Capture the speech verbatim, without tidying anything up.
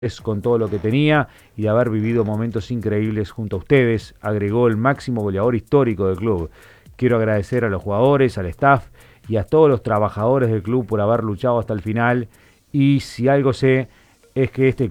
con todo lo que tenía y de haber vivido momentos increíbles junto a ustedes, agregó el máximo goleador histórico del club. Quiero agradecer a los jugadores, al staff y a todos los trabajadores del club por haber luchado hasta el final, y si algo sé es que este